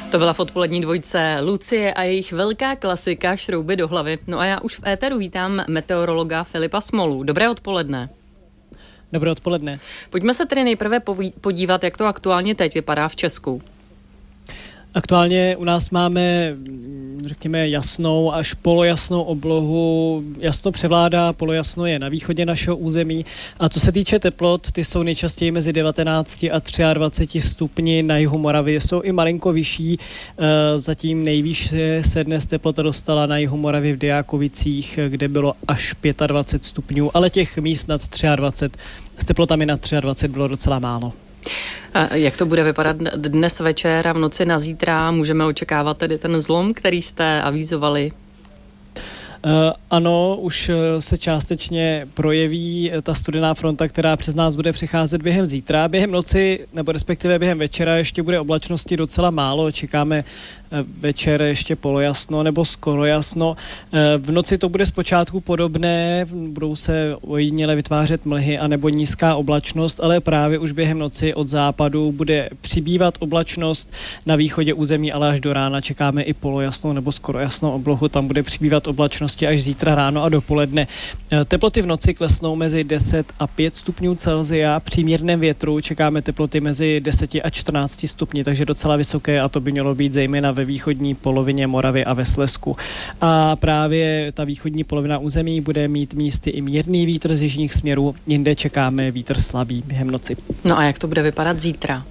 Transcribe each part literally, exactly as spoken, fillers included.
To byla v odpolední dvojce Lucie a jejich velká klasika Šrouby do hlavy. No a já už v éteru vítám meteorologa Filipa Smolu. Dobré odpoledne. Dobré odpoledne. Pojďme se tedy nejprve podívat, jak to aktuálně teď vypadá v Česku. Aktuálně u nás máme, řekněme, jasnou až polojasnou oblohu. Jasno převládá, polojasno je na východě našeho území. A co se týče teplot, ty jsou nejčastěji mezi devatenácti a dvaceti třemi stupni. Na jihu Moravy jsou i malinko vyšší. Zatím nejvýš se dnes teplota dostala na jihu Moravy v Diákovicích, kde bylo až dvacet pět stupňů, ale těch míst nad dvacet tři s teplotami nad dvacet tři bylo docela málo. A jak to bude vypadat dnes večer a v noci na zítra? Můžeme očekávat tedy ten zlom, který jste avizovali? Uh, ano, už se částečně projeví ta studená fronta, která přes nás bude přecházet během zítra. Během noci, nebo respektive během večera ještě bude oblačnosti docela málo. Čekáme večer ještě polojasno nebo skoro jasno. V noci to bude zpočátku podobné, budou se ojediněle vytvářet mlhy anebo nízká oblačnost, ale právě už během noci od západu bude přibývat oblačnost. Na východě území, ale až do rána čekáme i polojasnou nebo skoro jasnou oblohu, tam bude přibývat oblačnosti až zítra ráno a dopoledne. Teploty v noci klesnou mezi deset a pět stupňů Celsia, při mírném větru čekáme teploty mezi deseti a čtrnácti stupni, takže docela vysoké a to by mělo být zejména ve východní polovině Moravy a ve Slezsku. A právě ta východní polovina území bude mít místy i mírný vítr z jižních směrů, jinde čekáme vítr slabý během noci. No a jak to bude vypadat zítra?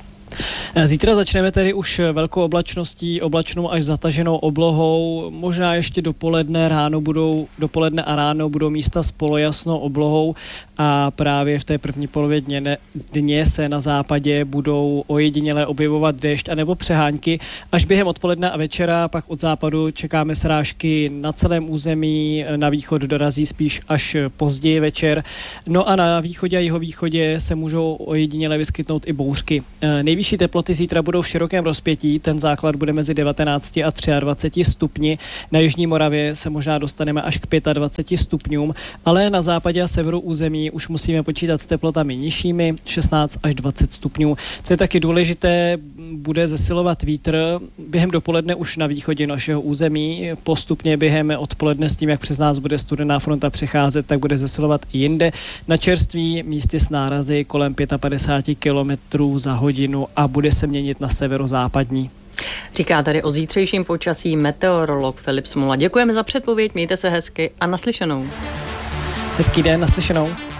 Zítra začneme tedy už velkou oblačností, oblačnou až zataženou oblohou, možná ještě dopoledne, ráno budou, dopoledne a ráno budou místa s polojasnou oblohou a právě v té první polově dně, dně se na západě budou ojediněle objevovat déšť anebo přehánky. Až během odpoledne a večera pak od západu čekáme srážky na celém území, na východ dorazí spíš až později večer. No a na východě a jihovýchodě se můžou ojediněle vyskytnout i bouřky. Nejvyšší teploty zítra budou v širokém rozpětí, ten základ bude mezi devatenácti a dvaceti třemi stupni. Na jižní Moravě se možná dostaneme až k dvaceti pěti stupňům, ale na západě a severu území už musíme počítat s teplotami nižšími, šestnáct až dvacet stupňů. Co je taky důležité, bude zesilovat vítr během dopoledne už na východě našeho území, postupně během odpoledne s tím, jak přes nás bude studená fronta přecházet, tak bude zesilovat i jinde. Na čerství místy s nárazy kolem padesát pět kilometrů za hodinu a bude se měnit na severozápadní. Říká tady o zítřejším počasí meteorolog Filip Smola. Děkujeme za předpověď, mějte se hezky a naslyšenou. Hezký den, naslyšenou.